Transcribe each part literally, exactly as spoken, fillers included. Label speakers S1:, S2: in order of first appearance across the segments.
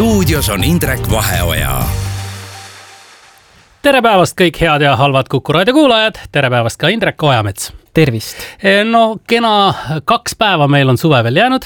S1: stuudios on Indrek Vaheoja.
S2: Tere päevast kõik head ja halvad Kuku raadio kuulajad. Tere päevast ka Indrek Ojamets.
S3: Tervist.
S2: No kena kaks päeva meil on suve veel jäänud.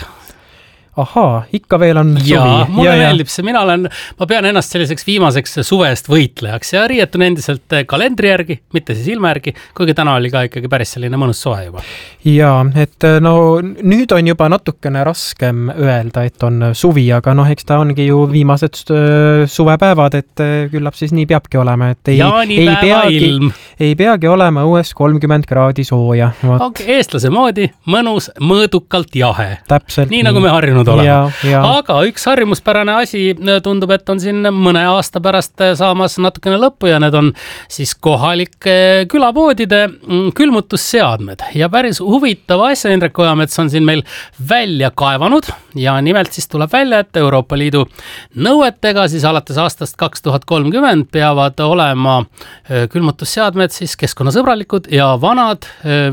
S3: Ahaa, ikka veel on suvi.
S2: Ja, mulle ja, meeldib see. Mina olen, ma pean ennast selliseks viimaseks suvest võitlejaks ja riietun endiselt kalendri järgi, mitte siis ilma järgi, kuigi täna oli ka ikkagi päris selline mõnus soe juba.
S3: Ja, et no nüüd on juba natukene raskem öelda, et on suvi, aga noh, eks ta ongi ju viimased suvepäevad, et küllap siis nii peabki olema, et ei, ei, peagi, ei peagi olema uues kolmkümmend kraadi sooja.
S2: Okay, eestlase moodi, mõnus, mõõdukalt jahe.
S3: Täpselt.
S2: Nii, nii nagu me harjunud
S3: Ja, ja.
S2: Aga üks harjumuspärane asi tundub, et on siin mõne aasta pärast saamas natukene lõppu ja need on siis kohalike külapoodide külmutusseadmed. Ja päris huvitav asja Indrek Ojamets on siin meil välja kaevanud ja nimelt siis tuleb välja, et Euroopa Liidu nõuetega siis alates aastast kaks tuhat kolmkümmend peavad olema külmutusseadmed siis keskkonnasõbralikud ja vanad,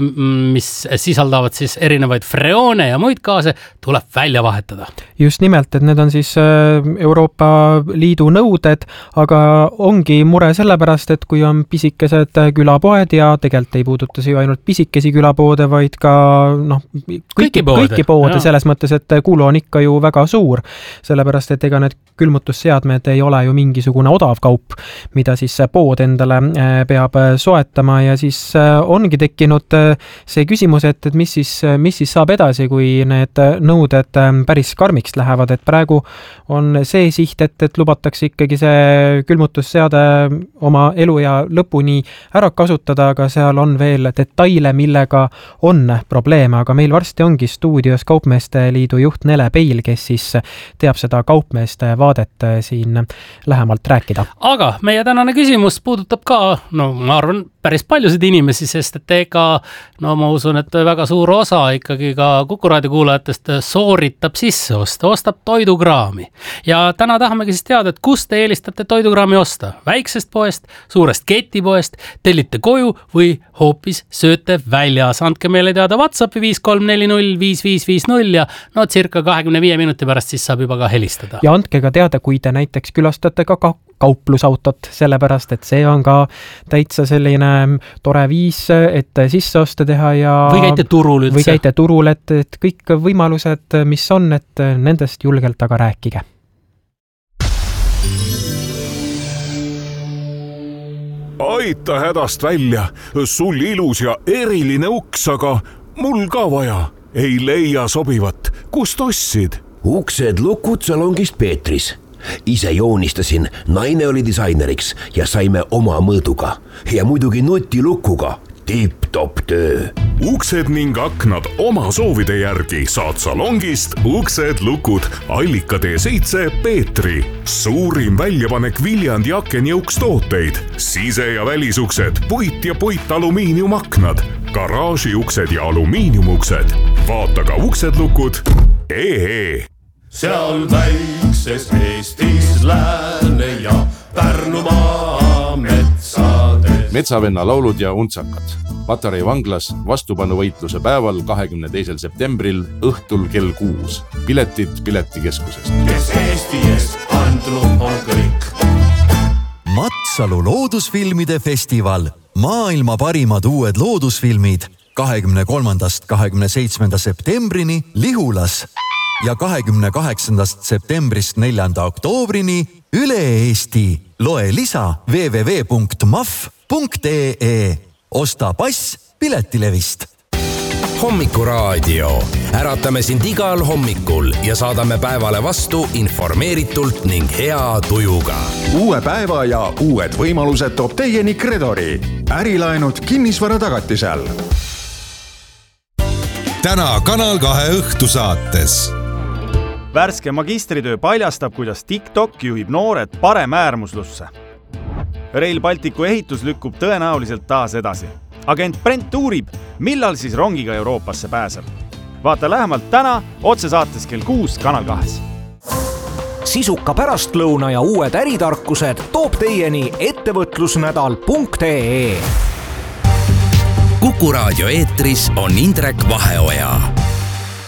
S2: mis sisaldavad siis erinevaid freoone ja muid gaase, tuleb välja vahetada.
S3: Just nimelt, et need on siis Euroopa Liidu nõuded, aga ongi mure sellepärast, et kui on pisikesed külapoed ja tegelikult ei puuduta see ju ainult pisikesi külapoode, vaid ka noh, kõiki, kõiki poode, kõiki poode selles mõttes, et kulu on ikka ju väga suur, sellepärast, et ega need külmutusseadmed ei ole ju mingisugune odav kaup, mida siis pood endale peab soetama ja siis ongi tekkinud see küsimus, et, et mis, siis, mis siis saab edasi, kui need nõuded päris karmiks lähevad, et praegu on see siht, et, et lubatakse ikkagi see külmutusseade oma elu ja lõpuni ära kasutada, aga seal on veel detaile, millega on probleeme, aga meil varsti ongi stuudios Kaupmeeste Liidu juht Nele Peil, kes siis teab seda kaupmeeste vaadet siin lähemalt rääkida. Aga
S2: meie tänane küsimus puudutab ka, no ma arvan, päris paljusid inimesi, sest et ega, no ma usun, et väga suur osa ikkagi ka Kuku raadio kuulajatest sooritab sisse osta, ostab toidukraami. Ja täna tahamegi siis teada, et kus te eelistate toidukraami osta? Väiksest poest, suurest ketipoest, tellite koju või hoopis sööte väljas. Andke meile teada WhatsAppi viis kolm neli null viis viis viis null ja no circa kahekümne viie minuti pärast siis saab juba ka helistada. Ja andke ka teada, kui te näiteks külastate ka kauplusautot, sellepärast, et see on ka täitsa selline tore viis, et sisse osta teha ja või käite turul üldse.
S3: Või käite turul, et, et kõik võimalused, mis on, et nendest julgelt aga rääkige.
S4: Aita hädast välja, sul ilus ja eriline uks, aga mul ka vaja. Ei leia sobivat. Kust ostsid?
S5: Uksed lukud salongist Peetris. Ise joonistasin, naine oli disaineriks ja saime oma mõõduga. Ja muidugi nutilukuga. Tip-top töö.
S4: Uksed ning aknad oma soovide järgi saad salongist Uksed lukud Allika tee seitse Peetri. Suurim väljapanek Viljandi aken ja ukstooteid. Sise- ja välisuksed, puit ja puit alumiiniumaknad, garaažiuksed ja alumiiniumuksed. Vaata ka Uksed lukud. Ee.
S6: Seal väikses Eestis lääne ja Pärnumaa metsades.
S7: Metsavenna laulud ja untsakad. Patarei vanglas vastupanuvõitluse päeval kahekümne teisel septembril õhtul kell kuus. Piletid piletikeskusest.
S6: Kes Eesti eest andnud on kõik.
S8: Matsalu loodusfilmide festival. Maailma parimad uued loodusfilmid kahekümne kolmandast kahekümne seitsmenda septembrini Lihulas ja kahekümne kaheksandast septembrist neljanda oktoobrini üle Eesti. Loe lisa w w w punkt m a f punkt e e. Osta pass piletilevist.
S1: Hommikuraadio. Äratame sind igal hommikul ja saadame päevale vastu informeeritult ning hea tujuga.
S9: Uue päeva ja uued võimalused toob teieni Kredori. Ärilaenud kinnisvara tagatisel.
S10: Täna Kanal kahe õhtusaates.
S11: Värske magistritöö paljastab, kuidas TikTok juhib noored paremäärmuslusse. Rail Balticu ehitus lükkub tõenäoliselt taas edasi. Agent Brent uurib, millal siis rongiga Euroopasse pääseb. Vaata lähemalt täna otsesaates kell kuus Kanal kahes.
S12: Sisuka pärastlõuna ja uued äritarkused toob teieni ettevõtlusnädal punkt e e.
S1: Kuku raadio eetris on Indrek Vaheoja.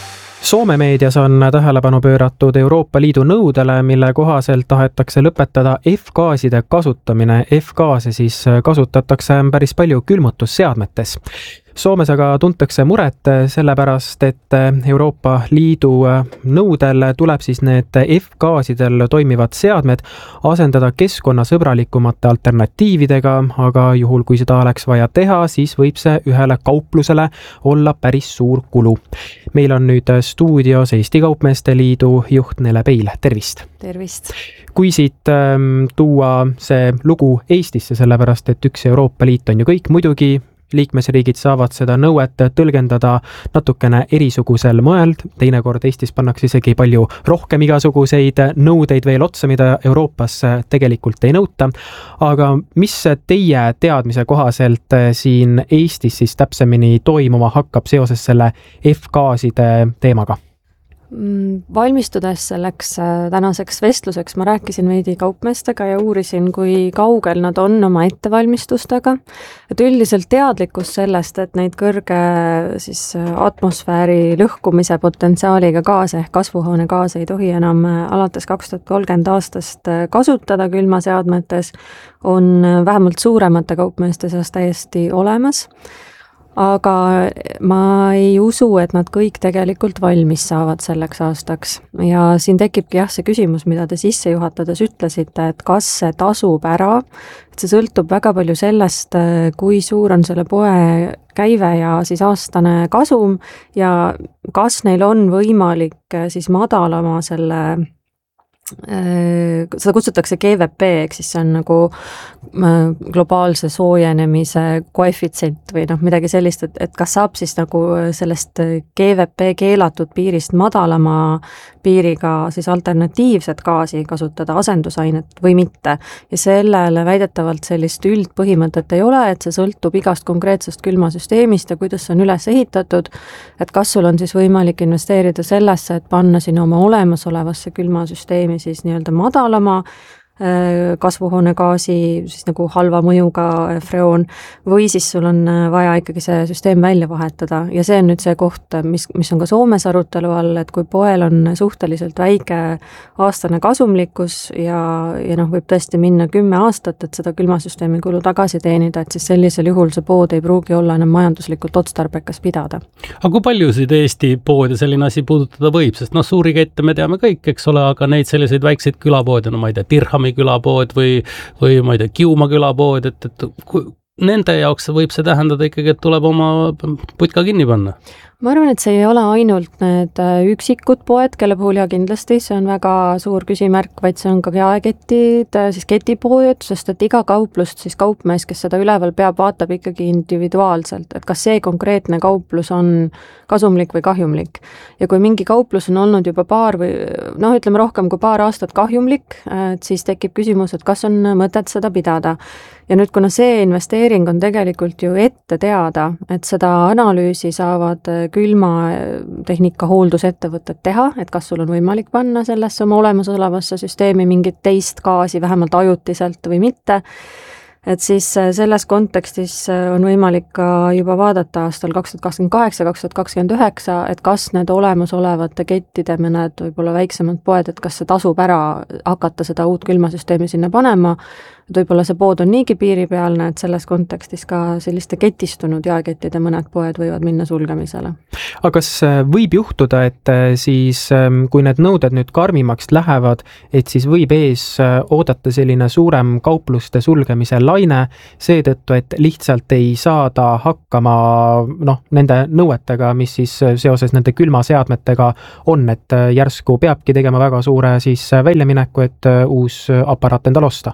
S3: Soome meedias on tähelepanu pööratud Euroopa Liidu nõudele, mille kohaselt tahetakse lõpetada F-gaaside kasutamine. F-gaase siis kasutatakse päris palju külmutusseadmetes. Soomes aga tuntakse muret sellepärast, et Euroopa Liidu nõudel tuleb siis need F-gaasidel toimivad seadmed asendada keskkonnasõbralikumate alternatiividega, aga juhul kui seda oleks vaja teha, siis võib see ühele kauplusele olla päris suur kulu. Meil on nüüd stuudios Eesti Kaupmeeste Liidu juht Nele Peil, tervist!
S13: Tervist!
S3: Kui siit ähm, tuua see lugu Eestisse, sellepärast et üks Euroopa Liit on ju kõik, muidugi liikmesriigid saavad seda nõuet tõlgendada natukene erisugusel moel, teinekord Eestis pannakse isegi palju rohkem igasuguseid nõudeid veel otsa, mida Euroopas tegelikult ei nõuta. Aga mis teie teadmise kohaselt siin Eestis siis täpsemini toimuma hakkab seoses selle F-gaaside teemaga?
S13: Valmistudes selleks tänaseks vestluseks ma rääkisin veidi kaupmeestega ja uurisin, kui kaugel nad on oma ettevalmistustega. Et üldiselt teadlikkus sellest, et neid kõrge siis, atmosfääri lõhkumise potentsiaaliga gaase ehk kasvuhoonegaase ei tohi enam alates kaks tuhat kolmkümmend aastast kasutada külmaseadmetes, on vähemalt suuremate kaupmeeste seas täiesti olemas. Aga ma ei usu, et nad kõik tegelikult valmis saavad selleks aastaks. Ja siin tekibki jah see küsimus, mida te sisse juhatades ütlesite, et kas see tasub ära, et see sõltub väga palju sellest, kui suur on selle poe käive ja siis aastane kasum ja kas neil on võimalik siis madalama selle seda kutsutakse G V P, ehk siis see on nagu globaalse soojenemise koefitsient või noh, midagi sellist, et, et kas saab siis nagu sellest G V P keelatud piirist madalama piiriga siis alternatiivset gaasi kasutada, asendusainet või mitte. Ja sellele väidetavalt sellist üldpõhimõtet ei ole, et see sõltub igast konkreetsest külmasüsteemist ja kuidas see on üles ehitatud, et kas sul on siis võimalik investeerida sellesse, et panna sinna oma olemasolevasse külmasüsteemi siis nii-öelda madalama kasvuhoonegaasi siis nagu halva mõjuga freoon või siis sul on vaja ikkagi see süsteem välja vahetada ja see on nüüd see koht, mis, mis on ka Soomes arutelu all, et kui poel on suhteliselt väike aastane kasumlikkus ja, ja noh, võib tõesti minna kümme aastat, et seda külmasüsteemi kulu tagasi teenida, et siis sellisel juhul see pood ei pruugi olla enam majanduslikult otstarbekas pidada.
S2: Aga kui paljusid Eesti poode selline asi puudutada võib, sest noh, suuri kette me teame kõik, eks ole, aga neid selliseid väikseid külapoode, no ma ei tea, Dirham külapood või, või ma ei tea, Kiuma külapood, et, et kui nende jaoks võib see tähendada ikkagi, et tuleb oma putka kinni panna? Ma arvan, et see ei ole ainult need üksikud poed, kelle puhul ja kindlasti see on väga suur küsimärk, vaid see on ka jaeketid, siis ketipoed, sest et iga kauplust siis kaupmees, kes seda üleval peab, vaatab ikkagi individuaalselt, et kas see konkreetne kauplus on kasumlik või kahjumlik. Ja kui mingi kauplus on olnud juba paar või noh, ütleme rohkem kui paar aastat kahjumlik, et siis tekib küsimus, et kas on mõtet seda pidada. Ja nüüd, kuna see investeering on tegelikult ju ette teada, et seda analüüsi saavad külmatehnika hooldusettevõtted teha, et kas sul on võimalik panna sellesse oma olemasolevasse süsteemi mingit teist gaasi, vähemalt ajutiselt või mitte, et siis selles kontekstis on võimalik ka juba vaadata aastal kaks tuhat kakskümmend kaheksa kaks tuhat kakskümmend üheksa, et kas need olemasolevate kettide mõned võib-olla väiksemad poed, et kas see tasub ära hakata seda uut külmasüsteemi sinna panema, et võib-olla see pood on niigi piiripealne, et selles kontekstis ka selliste ketistunud jaekettide mõned poed võivad minna sulgemisele.
S3: Aga kas võib juhtuda, et siis kui need nõuded nüüd karmimaks lähevad, et siis võib ees oodata selline suurem kaupluste sulgemise laine seetõttu, et lihtsalt ei saada hakkama noh, nende nõuetega, mis siis seoses nende külmaseadmetega on, et järsku peabki tegema väga suure siis väljamineku, et uus aparaat endal osta?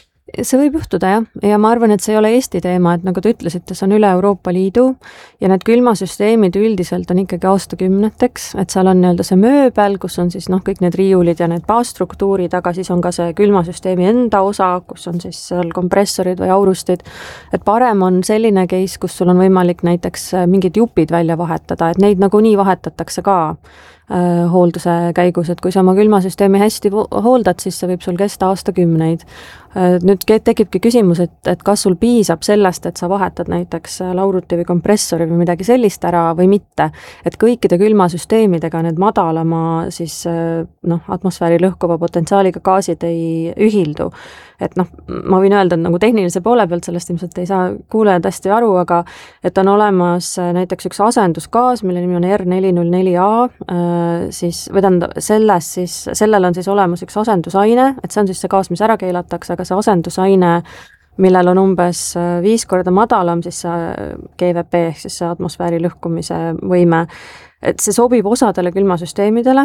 S13: See võib juhtuda jah, ja ma arvan, et see ei ole Eesti teema, et nagu te ütlesite, see on üle Euroopa Liidu ja need külmasüsteemid üldiselt on ikkagi aastakümneteks, et seal on nii-öelda see mööbel, kus on siis noh, kõik need riiulid ja need baasstruktuurid, aga siis on ka see külmasüsteemi enda osa, kus on siis seal kompressorid või aurustid, et parem on selline case, kus sul on võimalik näiteks mingid jupid välja vahetada, et neid nagunii vahetatakse ka hoolduse käigus, et kui sa oma külmasüsteemi hästi hooldad, siis see võib sul kesta aastakümneid. Nüüd tekibki küsimus, et, et kas sul piisab sellest, et sa vahetad näiteks lauruti või kompressori või midagi sellist ära või mitte. Et kõikide külmasüsteemidega need madalama siis, noh, atmosfääri lõhkuva potentsiaaliga gaasid ei ühildu. Et noh, ma võin öelda, et nagu tehnilise poole pealt sellest ilmselt ei saa kuulejad hästi aru, aga et on olemas näiteks üks asendusgaas, mille nimi on R neli null neli A, siis, või tähendab, selles siis, sellel on siis olemas üks asendusaine, et see on siis see gaas, mis ära keelatakse, aga see asendusaine, millel on umbes viis korda madalam, siis see G V P ehk siis see atmosfääri lõhkumise võime, et see sobib osadele külmasüsteemidele,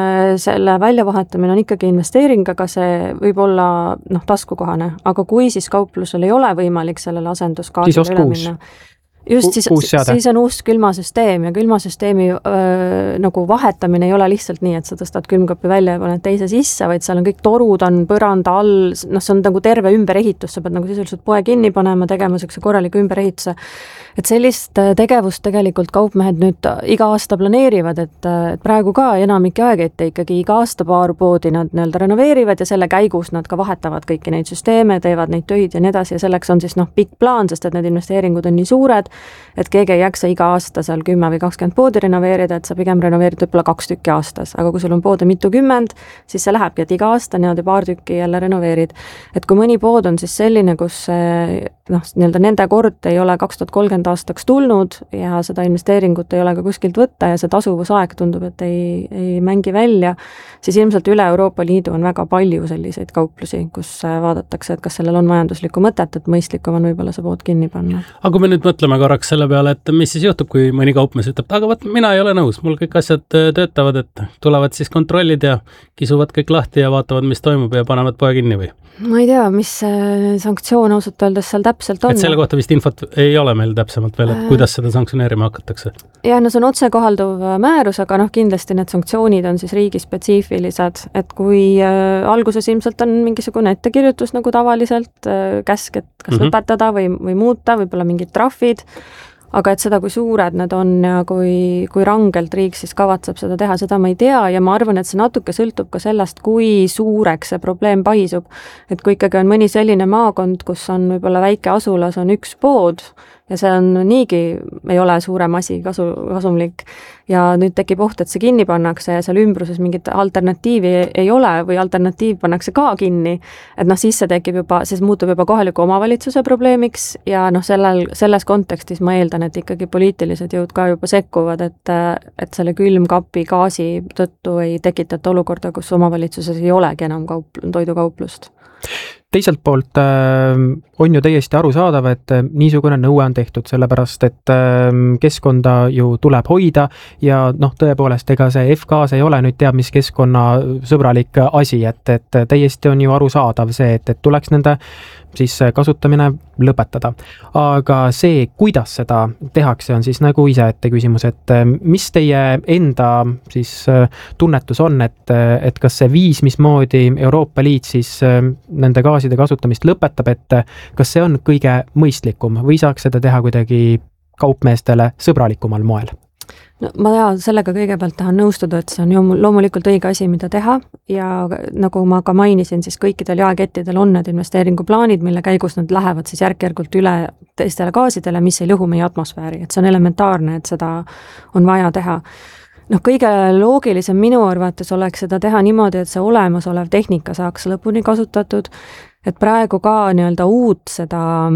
S13: selle väljavahetamine on ikkagi investeering, aga see võib olla noh, taskukohane, aga kui siis kauplusel ei ole võimalik sellele asendusgaasile üle minna, just siis, siis on uus külmasüsteem ja külmasüsteemi öö, nagu vahetamine ei ole lihtsalt nii, et sa tõstad külmkapi välja ja paned teise sisse, vaid seal on kõik torud on põranda all, noh, see on nagu terve ümberehitus, sa pead nagu sisuliselt poe kinni panema, tegema sellise korraliku ümberehituse. Et sellist tegevust tegelikult kaupmehed nüüd iga aasta planeerivad, et, et praegu ka enamik aegette ikkagi iga aasta paar poodi nad nii-öelda renoveerivad ja selle käigus nad ka vahetavad kõiki neid süsteeme, teevad neid töid ja nii edasi ja selleks on siis noh, pikk plaan, sest et need investeeringud on nii suured, et keegi ei jaksa iga aasta seal kümme või kakskümmend poodi renoveerida, et sa pigem renoveerid võib-olla kaks tükki aastas, aga kui sul on poode mitukümmend, siis see lähebki, et iga aasta niimoodi paar tükki jälle renoveerid. Et kui mõni pood on siis selline, kus noh, nii-öelda nende kord ei ole kaks tuhat kolmkümmend aastaks tulnud ja seda investeeringut ei ole ka kuskilt võtta ja see tasuvusaeg tundub, et ei, ei mängi välja, siis ilmselt üle Euroopa Liidu on väga palju selliseid kauplusi, kus vaadatakse, et kas sellel on majanduslikku mõtet, et mõistlikum on võib-olla see pood kinni panna.
S2: Aga kui me nüüd mõtleme korraks selle peale, et mis siis juhtub, kui mõni kaupmees ütleb, aga võt, mina ei ole nõus, mul kõik asjad töötavad, et tulevad siis kontrollid ja kisuvad kõik lahti ja vaatavad, mis toimub ja panevad poe kinni või?
S13: Ma ei tea, mis sanktsioon ausalt öeldes seal täpselt on.
S2: Et selle kohta vist infot ei ole meil täpsemalt veel, et kuidas seda sanktsioneerima hakatakse?
S13: Ja, no see on otsekohalduv määrus, aga noh, kindlasti need sanktsioonid on siis riigispetsiifilised, et kui äh, alguses ilmselt on mingisugune ettekirjutus nagu tavaliselt, äh, käsk, et kas mm-hmm. lõpetada või, või muuta, võib-olla mingid trahvid, aga et seda, kui suured need on ja kui, kui rangelt riik siis kavatseb seda teha, seda ma ei tea ja ma arvan, et see natuke sõltub ka sellest, kui suureks see probleem paisub. Et kui ikkagi on mõni selline maakond, kus on võib-olla väike asulas on üks pood ja see on niigi, ei ole suurem asi kasu, kasumlik ja nüüd tekib oht, et see kinni pannakse ja seal ümbruses mingit alternatiivi ei ole või alternatiiv pannakse ka kinni, et noh, siis see tekib juba, siis muutub juba kohaliku omavalitsuse probleemiks ja noh, sellel, selles kontekstis ma eeldan, et ikkagi poliitilised jõud ka juba sekkuvad, et, et selle külmkapi gaasi tõttu ei tekitata olukorda, kus omavalitsuses ei olegi enam kaup, toidukauplust.
S3: Teiselt poolt äh, on ju täiesti arusaadav, et äh, niisugune nõue on tehtud, sellepärast et äh, keskkonda ju tuleb hoida ja noh, tõepoolest, ega see F-gaas ei ole nüüd teab, mis keskkonnasõbralik asi, et, et täiesti on ju arusaadav see, et, et tuleks nende siis kasutamine lõpetada. Aga see, kuidas seda tehakse, on siis nagu ise ette küsimus, et mis teie enda siis tunnetus on, et, et kas see viis, mismoodi Euroopa Liit siis nende gaaside kasutamist lõpetab, et kas see on kõige mõistlikum või saaks seda teha kuidagi kaupmeestele sõbralikumal moel?
S13: No, ma ja sellega kõigepealt tahan nõustuda, et see on ju loomulikult õige asi, mida teha ja nagu ma ka mainisin, siis kõikidel jaekettidel on need investeeringuplaanid, mille käigus nad lähevad siis järk-järgult üle teistele gaasidele, mis ei lõhu meie atmosfääri, et see on elementaarne, et seda on vaja teha. Noh, kõige loogilisem minu arvates oleks seda teha niimoodi, et see olemasolev tehnika saaks lõpuni kasutatud, et praegu ka nii-öelda uut seda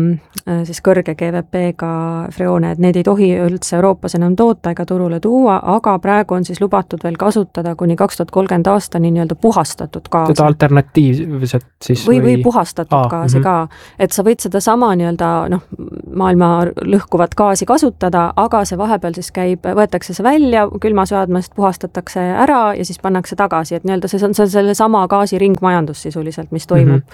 S13: siis kõrge G V P-ga freoone, et need ei tohi üldse Euroopas enam toota ega turule tuua, aga praegu on siis lubatud veel kasutada kuni kaks tuhat kolmkümmend aastani nii-öelda puhastatud gaasi.
S3: Seda alternatiivset siis
S13: või, või puhastatud Aa, gaasi mm-hmm. ka, et sa võid seda sama nii-öelda noh, maailma lõhkuvat gaasi kasutada, aga see vahepeal siis käib, võetakse see välja, külmaseadmest puhastatakse ära ja siis pannakse tagasi, et nii-öelda see on selle sama gaasi ringmajandus sisuliselt, mis toimub. Mm-hmm.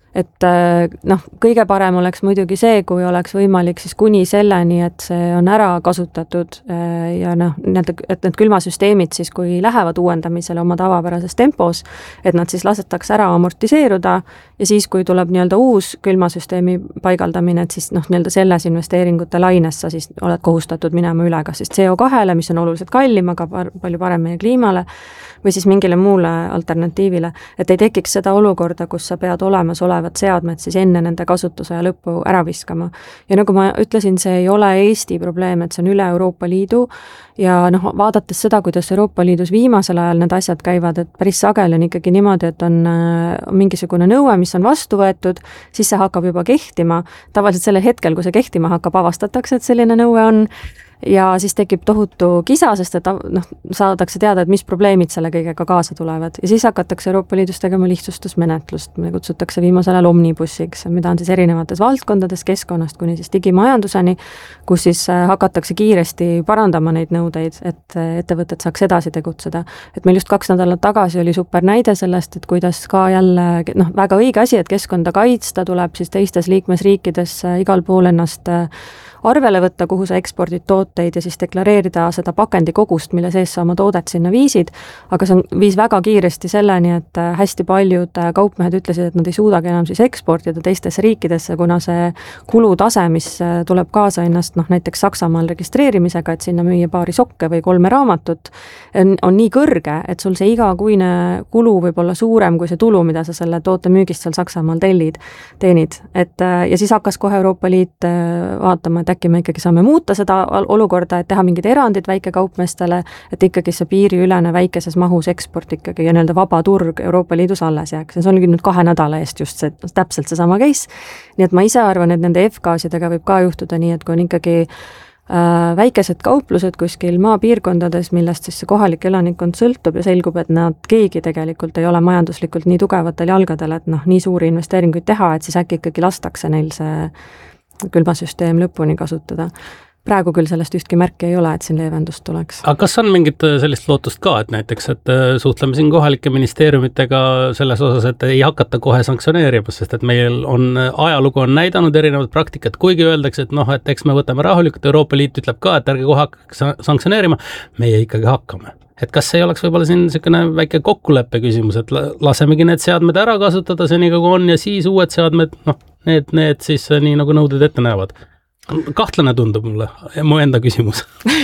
S13: et noh, kõige parem oleks muidugi see, kui oleks võimalik siis kuni selleni, et see on ära kasutatud ja noh, et need külmasüsteemid siis, kui lähevad uuendamisele oma tavapärases tempos, et nad siis lasetakse ära amortiseeruda ja siis, kui tuleb nii-öelda uus külmasüsteemi paigaldamine, et siis noh, nii-öelda selles investeeringute laines sa siis oled kohustatud minema üle kas siis C O kahele, mis on oluliselt kallim, aga palju parem meie kliimale, või siis mingile muule alternatiivile, et ei tekiks seda olukorda, kus sa pead olemas olevad seadmed siis enne nende kasutuse lõppu ära viskama. Ja nagu ma ütlesin, see ei ole Eesti probleem, et see on üle Euroopa Liidu ja noh, vaadates seda, kuidas Euroopa Liidus viimasel ajal need asjad käivad, et päris sageli on ikkagi niimoodi, et on mingisugune nõue, mis on vastu võetud, siis see hakkab juba kehtima. Tavaliselt sellel hetkel, kui see kehtima hakkab, avastatakse, et selline nõue on ja siis tekib tohutu kisa, sest et noh, saadakse teada, et mis probleemid selle kõigega kaasa tulevad. Ja siis hakatakse Euroopa Liidus tegema lihtsustusmenetlust, mida kutsutakse viimasel ajal omnibussiks, mida on siis erinevates valdkondades keskkonnast kuni siis digimajanduseni, kus siis hakatakse kiiresti parandama neid nõudeid, et ettevõtted saaks edasi tegutseda. Et meil just kaks nädalat tagasi oli super näide sellest, et kuidas ka jälle noh, väga õige asi, et keskkonda kaitsta tuleb siis teistes liikmesriikides igal pool ennast arvele võtta, kuhu sa ekspordid tooteid ja siis deklareerida seda pakendikogust, mille sees sa oma toodet sinna viisid, aga see on, viis väga kiiresti selleni, et hästi paljud kaupmehed ütlesid, et nad ei suudagi enam siis eksportida teistesse riikidesse, kuna see kulutase, mis tuleb kaasa ennast noh, näiteks Saksamaal registreerimisega, et sinna müüa paari sokke või kolme raamatut, on, on nii kõrge, et sul see igakuine kulu võib olla suurem kui see tulu, mida sa selle toote müügist seal Saksamaal tellid, teenid. Et, ja siis hakkas kohe Euroopa Liit vaatama, et äkki me ikkagi saame muuta seda olukorda, et teha mingid erandid väikekaupmeestele, et ikkagi see piiriülene väikeses mahus eksport ikkagi ja nii-öelda vaba turg Euroopa Liidus alles jääks. Ja see oli nüüd kahe nädala eest just see, täpselt see sama case. Nii et ma ise arvan, et nende F-gaasidega võib ka juhtuda nii, et kui on ikkagi äh, väikesed kauplused kuskil maapiirkondades, millest siis see kohalik elanikkond sõltub ja selgub, et nad keegi tegelikult ei ole majanduslikult nii tugevatel jalgadel, et noh, nii suuri investeeringuid teha, et siis äkki ikkagi lastakse neil see külmasüsteem lõpuni kasutada. Praegu küll sellest ühtki märki ei ole, et siin leevendust tuleks.
S2: Aga kas on mingit sellist lootust ka, et näiteks, et suhtleme siin kohalike ministeeriumitega selles osas, et ei hakata kohe sanktsioneerima, sest et meil on, ajalugu on näidanud erinevad praktikat, kuigi öeldakse, et noh, et eks me võtame rahulikult, Euroopa Liit ütleb ka, et ärge kohe hakka sanktsioneerima, meie ikkagi hakkame. Et kas ei oleks võib-olla siin selline väike kokkuleppe küsimus, et lasemegi need seadmed ära kasutada seni, kui on, ja siis uued seadmed, noh, need, need siis nii nagu nõuded ette näevad. Kahtlane tundub mulle, mu enda küsimus.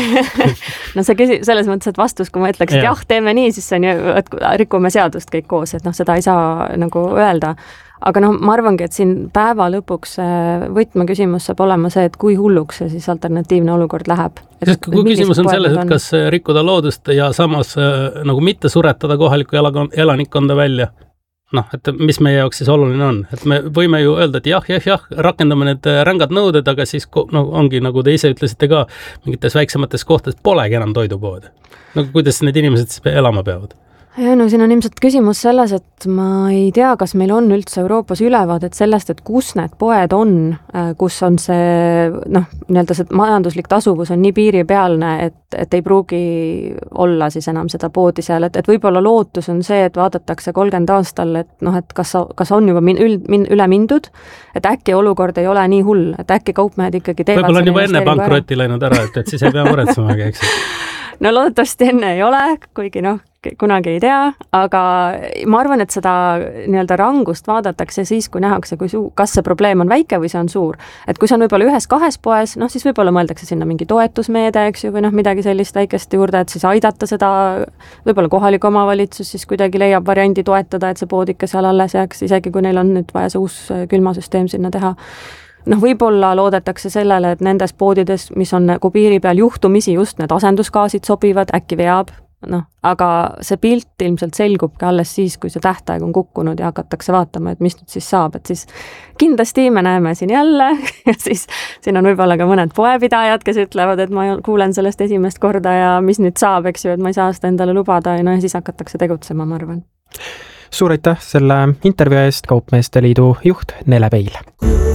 S13: No see küsi, selles mõttes, et vastus, kui ma ütleks, et ja. jah, teeme nii, siis see on ju, et rikume seadust kõik koos, et noh, seda ei saa nagu öelda. Aga noh, ma arvangi, et siin päeva lõpuks võtmeküsimus saab olema see, et kui hulluks see siis alternatiivne olukord läheb.
S2: Sest kui küsimus on selles, et kas rikkuda loodust ja samas nagu mitte suretada kohalikku elanikkonda välja, noh, et mis meie jaoks siis oluline on, et me võime ju öelda, et jah, jah, jah, rakendame need rängad nõuded, aga siis no, ongi, nagu te ise ütlesite ka, mingites väiksemates kohtades polegi enam toidupoode. No kuidas need inimesed siis elama peavad?
S13: Ja no siin on ilmselt küsimus selles, et ma ei tea, kas meil on üldse Euroopas ülevaadet sellest, et kus need poed on, kus on see, noh, nii-öelda see majanduslik tasuvus on nii piiripealne, et, et ei pruugi olla siis enam seda poodi seal, et, et võib-olla lootus on see, et vaadatakse kolmkümmend aastal, et noh, et kas, kas on juba min, üld, min, üle mindud, et äkki olukord ei ole nii hull, et äkki kaupmehed ikkagi teevad
S2: võib-olla on juba enne pankrotti läinud ära, et, et siis ei pea muretsema, eks.
S13: No loodetavasti enne ei ole, kuigi noh, kunagi ei tea, aga ma arvan, et seda nii-öelda rangust vaadatakse siis, kui nähakse, kui suu, kas see probleem on väike või see on suur. Et kui see on võib-olla ühes kahes poes, noh siis võib-olla mõeldakse sinna mingi toetusmeede, eks ju, või noh midagi sellist väikest juurde, et siis aidata seda, võib-olla kohalik omavalitsus siis kuidagi leiab variandi toetada, et see pood ikka seal alles jääks, isegi kui neil on nüüd vaja see uus külmasüsteem sinna teha. Noh, võib-olla loodetakse sellele, et nendes poodides, mis on nagu piiri peal juhtumisi just need asendusgaasid sobivad, äkki veab, noh, aga see pilt ilmselt selgubki alles siis, kui see tähtaeg on kukkunud ja hakatakse vaatama, et mis nüüd siis saab, et siis kindlasti me näeme siin jälle ja siis siin on võib-olla ka mõned poepidajad, kes ütlevad, et ma kuulen sellest esimest korda ja mis nüüd saab, eks ju, et ma ei saa seda endale lubada ja no ja siis hakatakse tegutsema, ma arvan.
S3: Suur aitäh selle intervjuu eest, Kaupmeeste Liidu juht Nele Peil.